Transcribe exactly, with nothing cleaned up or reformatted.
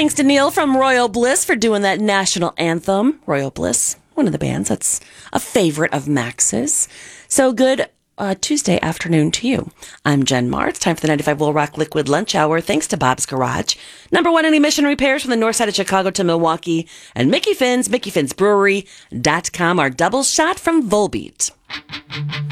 Thanks to Neil from Royal Bliss for doing that national anthem. Royal Bliss, one of the bands that's a favorite of Max's. So good uh, Tuesday afternoon to you. I'm Jen Marr. It's time for the ninety-five Will Rock Liquid Lunch Hour. Thanks to Bob's Garage. Number one in emission repairs from the north side of Chicago to Milwaukee. And Mickey Finn's, Mickey Finn's Brewery dot com, our double shot from Volbeat.